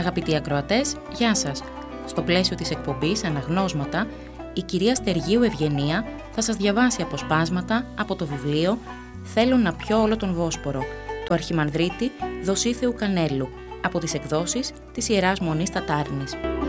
Αγαπητοί ακροατές, γεια σας. Στο πλαίσιο της εκπομπής Αναγνώσματα, η κυρία Στεργίου Ευγενία θα σας διαβάσει αποσπάσματα από το βιβλίο «Θέλω να πιω όλο τον Βόσπορο» του Αρχιμανδρίτη Δοσίθεου Κανέλου από τις εκδόσεις της Ιεράς Μονής Τατάρνης.